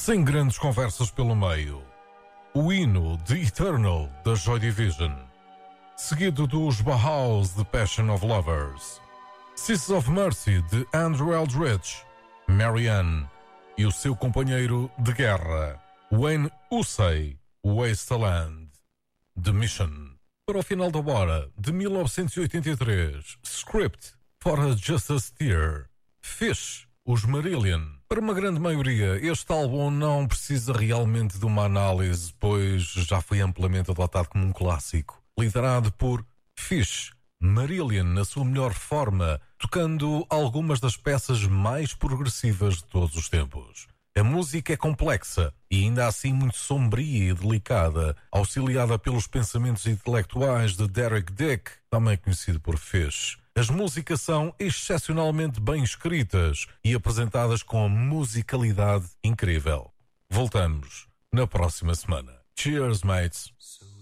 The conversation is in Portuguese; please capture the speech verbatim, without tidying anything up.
sem grandes conversas pelo meio. O hino de Eternal, da Joy Division, seguido dos Bauhaus, The Passion of Lovers, Sisters of Mercy, de Andrew Eldridge, Marianne e o seu companheiro de guerra, Wayne Hussey, Wasteland, The Mission. Para o final da hora, de mil novecentos e oitenta e três, Script for a Justice Tear, Fish, os Marillion. Para uma grande maioria, este álbum não precisa realmente de uma análise, pois já foi amplamente adotado como um clássico. Liderado por Fish, Marillion na sua melhor forma, tocando algumas das peças mais progressivas de todos os tempos. A música é complexa e ainda assim muito sombria e delicada, auxiliada pelos pensamentos intelectuais de Derek Dick, também conhecido por Fish. As músicas são excepcionalmente bem escritas e apresentadas com musicalidade incrível. Voltamos na próxima semana. Cheers, mates!